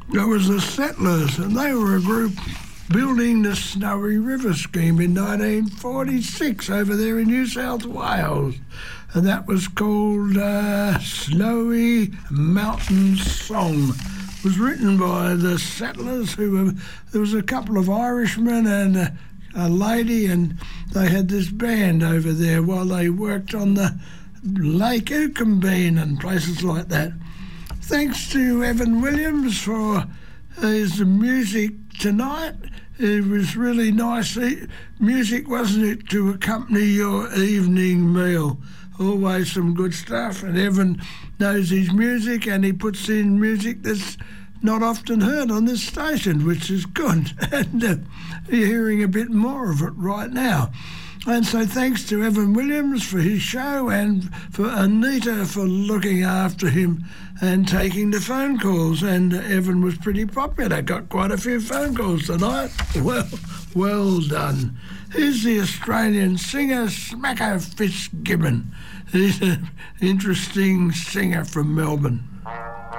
There was the Settlers, and they were a group building the Snowy River scheme in 1946 over there in New South Wales. And that was called Snowy Mountain Song. It was written by the Settlers, there was a couple of Irishmen and a lady, and they had this band over there while they worked on the Lake Ukumbean and places like that. Thanks to Evan Williams for his music tonight. It was really nice music, wasn't it, to accompany your evening meal. Always some good stuff, and Evan knows his music, and he puts in music that's not often heard on this station, which is good, and you're hearing a bit more of it right now. And so thanks to Evan Williams for his show, and for Anita for looking after him and taking the phone calls. And Evan was pretty popular, got quite a few phone calls tonight. Well done. Here's the Australian singer Smacko Fitzgibbon. He's an interesting singer from Melbourne.